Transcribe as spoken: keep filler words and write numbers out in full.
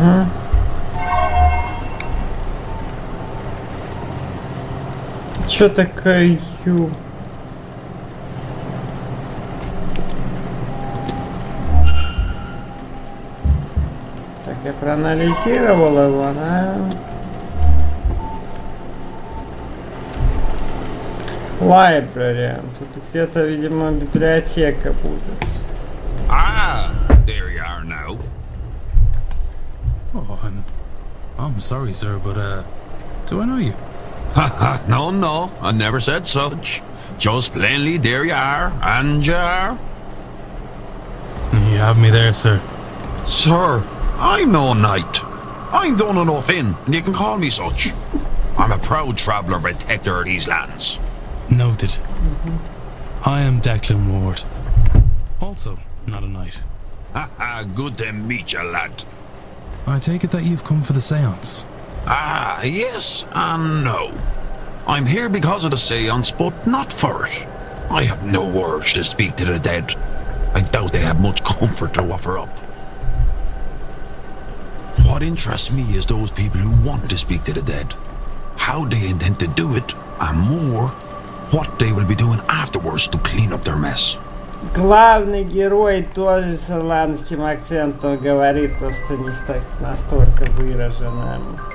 Угу. Чё такое? Так, я проанализировал его, да? Library. Тут где-то, видимо, библиотека будет. Ah, there you are now. Oh, I'm... I'm sorry, sir, but, uh... do I know you? Haha, no, no, I never said such. Just plainly, there you are, and you are. You have me there, sir. Sir, I'm no knight. I'm done enough in, and you can call me such. I'm a proud traveller protector of these lands. Noted. Mm-hmm. I am Declan Ward. Also, not a knight. Haha, good to meet you, lad. I take it that you've come for the seance. Ah, yes and no. I'm here because of the seance, but not for it. I have no urge to speak to the dead. I doubt they have much comfort to offer up. What interests me is those people who want to speak to the dead. How they intend to do it, and more, what they will be doing afterwards to clean up their mess. Главный герой тоже с ирландским акцентом говорит, просто не так настолько выраженным.